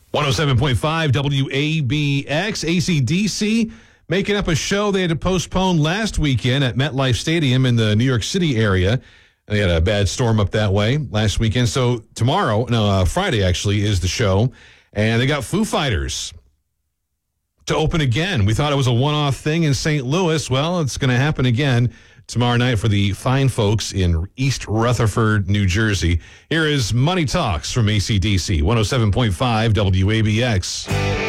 107.5 WABX, AC/DC making up a show they had to postpone last weekend at MetLife Stadium in the New York City area. They had a bad storm up that way last weekend. So Friday actually is the show. And they got Foo Fighters to open again. We thought it was a one-off thing in St. Louis. Well, it's going to happen again tomorrow night for the fine folks in East Rutherford, New Jersey. Here is Money Talks from AC/DC, 107.5 WABX.